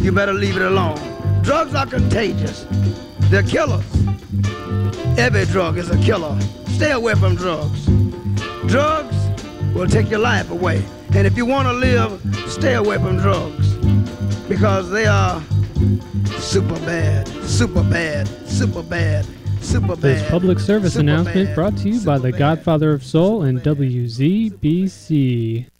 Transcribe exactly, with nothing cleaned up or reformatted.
you better leave it alone. Drugs are contagious. They're killers. Every drug is a killer. Stay away from drugs. Drugs will take your life away. And if you want to live, stay away from drugs. Because they are super bad, super bad, super bad, super bad. This public service super announcement bad, brought to you by the bad, Godfather of Soul and W Z B C.